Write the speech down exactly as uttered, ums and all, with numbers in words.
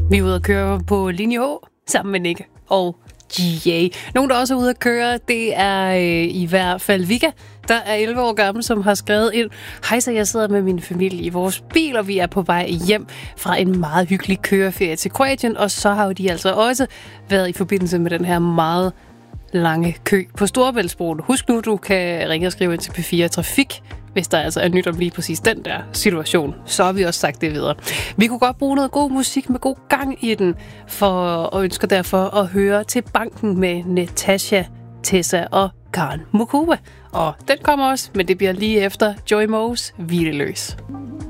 Vi er ude at køre på linje H sammen med Nick og G A. Nogen, der også er ude at køre, det er øh, i hvert fald Vika, der er elleve år gammel, som har skrevet ind: hej, så jeg sidder med min familie i vores bil, og vi er på vej hjem fra en meget hyggelig køreferie til Kroatien, og så har jo de altså også været i forbindelse med den her meget lange kø på Storebæltsbroen. Husk nu, du kan ringe og skrive ind til P fire Trafik, hvis der altså er nyt om lige præcis den der situation. Så har vi også sagt det videre. Vi kunne godt bruge noget god musik med god gang i den, for, og ønsker derfor at høre Til banken med Natasha, Tessa og Karen Mukuba. Og den kommer også, men det bliver lige efter Joey Moes Hvileløs.